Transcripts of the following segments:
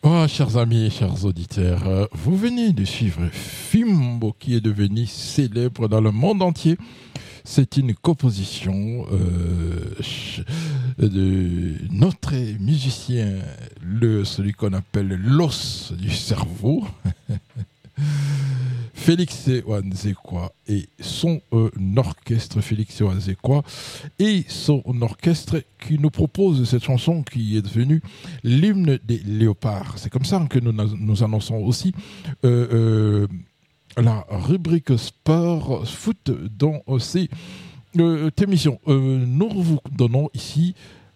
Oh, chers amis et chers auditeurs, vous venez de suivre Fimbo qui est devenu célèbre dans le monde entier. C'est une composition de notre musicien, celui qu'on appelle l'os du cerveau, Félix Wanzekwa et son orchestre Félix Wanzekwa et son orchestre qui nous propose cette chanson qui est devenue l'hymne des léopards. C'est comme ça que nous annonçons aussi la rubrique sport foot dans cette émission. Nous vous donnons ici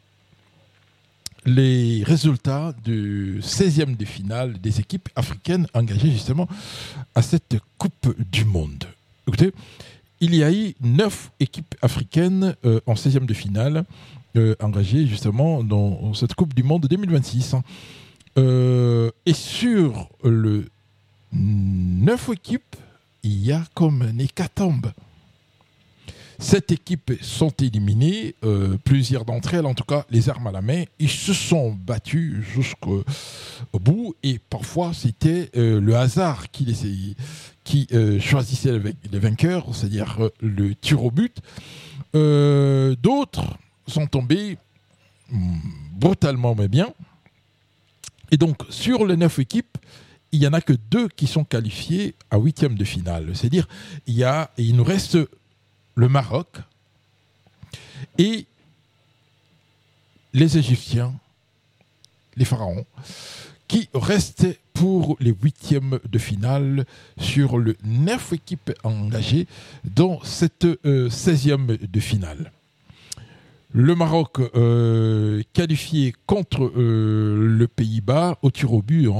les résultats du 16e de finale des équipes africaines engagées justement à cette Coupe du Monde. Écoutez, il y a eu 9 équipes africaines en 16e de finale engagées justement dans cette Coupe du Monde 2026. Et sur le 9 équipes, il y a comme un hécatombe. 7 équipes sont éliminées, plusieurs d'entre elles, en tout cas les armes à la main, ils se sont battus jusqu'au bout et parfois c'était le hasard qui choisissait les vainqueurs, c'est-à-dire le tir au but. D'autres sont tombés brutalement mais bien. Et donc sur les 9 équipes, il n'y en a que 2 qui sont qualifiées à 8e de finale. C'est-à-dire il nous reste le Maroc et les Égyptiens, les pharaons, qui restent pour les 8e de finale sur le 9 équipes engagées dans cette 16e de finale. Le Maroc qualifié contre le Pays-Bas au tir au but.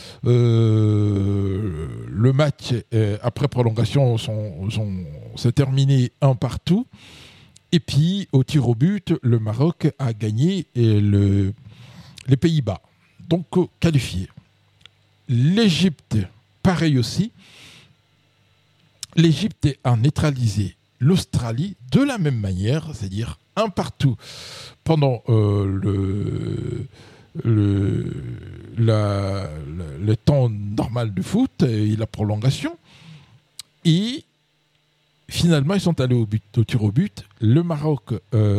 Le match, après prolongation, s'est terminé 1-1. Et puis, au tir au but, le Maroc a gagné les Pays-Bas. Donc, qualifié. L'Égypte, pareil aussi. L'Égypte a neutralisé l'Australie de la même manière, c'est-à-dire 1-1 pendant le temps normal de foot et la prolongation. Et finalement, ils sont allés au tir au but. Le Maroc,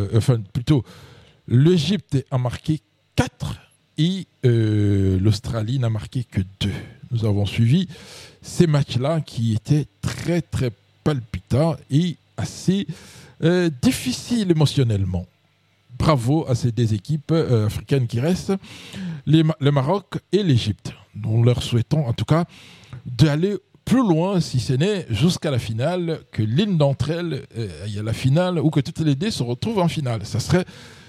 l'Égypte a marqué 4 et l'Australie n'a marqué que 2. Nous avons suivi ces matchs-là qui étaient très très palpitants et assez difficiles émotionnellement. Bravo à ces 2 équipes africaines qui restent, le Maroc et l'Égypte. Nous leur souhaitons en tout cas d'aller plus loin, si ce n'est jusqu'à la finale, que l'une d'entre elles aille à la finale ou que toutes les 2 se retrouvent en finale. Ça serait